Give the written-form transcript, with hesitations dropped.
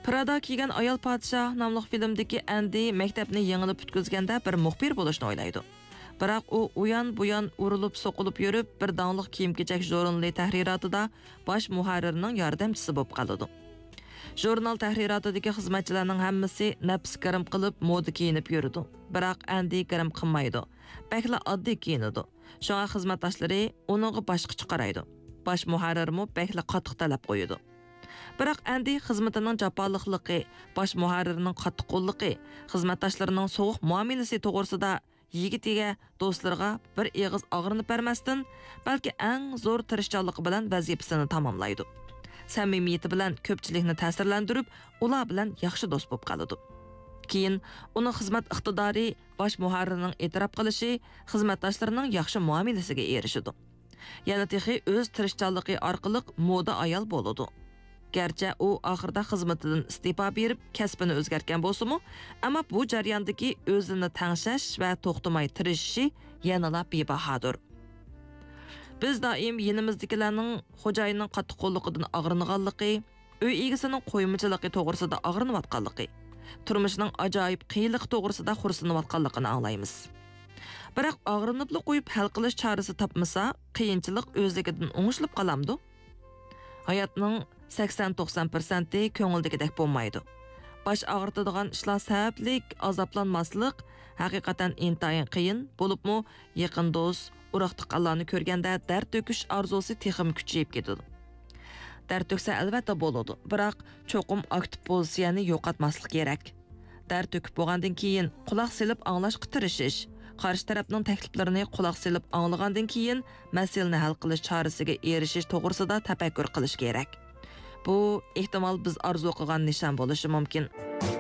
Prada kiygan ayol podshoh nomli filmdagi Andy maktabni yangilib putkizganda bir muxbir bo'lishni o'ylaydi. Biroq u uyan-buyan urilib so'qilib yurib, bir donglik kiyim-kechak jurnali tahrirotida bosh muharrirning yordamchisi bo'lib qoladi. Jurnal tahrirotidagi xizmatchilarning hammasi nafs karam qilib moda kiyinib yuradi. Biroq Andy karam qilmaydi. Bakla oddiy kiyinadi. Shunga xizmatdoshlari uningga boshqacha qaraydi. Bosh muharrirmi bakla qattiq talab qo'yadi. Biroq Andy xizmatining jafoliqligi, bosh muharrirning qattiqqo'lligi, xizmatdoshlarining sovuq muomalasi to'g'risida yigitiga, do'stlariga bir eg'iz og'rinib bermasdan, balki eng zo'r tirishchanligi bilan vazifasini tamomlaydi. Samimiyati bilan ko'pchilikni ta'sirlantirib, ular bilan yaxshi do'st bo'lib qoladi. Keyin uning xizmat iqtidori, bosh muharrirning e'tirof qilishi, xizmatdoshlarining yaxshi muomalasiga erishadi. Yana texi o'z tirishchanligi orqali moda ayol bo'ladi. Gerçi u oxirida xizmatidan istifa berib, kasbini o'zgartgan bo'lsa-mu, ammo bu jarayondagi o'zini tangshash va to'xtamay tirishishi yanada bebahodir. Biz doim yenimizdagilarning xo'jayinning qattiqqo'lligidan og'ringanligi, uy egasining qo'yimchiligi to'g'risida og'rinayotganligi, turmushining ajoyib qiyinligi to'g'risida xursandayotganligini anglaymiz. Biroq og'rinibli qo'yib hal qilish chorasi topmasa, qiyinchilik o'zligidan o'ngishilib qolamdi. Hayotning 80-90% ko'ngildagidek bo'lmaydi. Bosh og'ritadigan ishlar sabablik azoblanmaslik haqiqatan intayin qiyin bo'libmi, yaqin do'st, urug' tuqqanlarni ko'rganda dard to'kish orzusi texim kuchayib ketadi. Dard to'ksa albatta bo'ladi, biroq cho'qim aktiv pozitsiyani yo'qotmaslik kerak. Dard to'kib bo'lgandan keyin quloq silib anglashga tirishish, qarshi tarafning takliflarini quloq silib anglagandan keyin masalani hal qilish chorasiga erishish to'g'risida tafakkur qilish kerak. Bu ehtimol biz orzu qilgan nishon bo'lishi mumkin.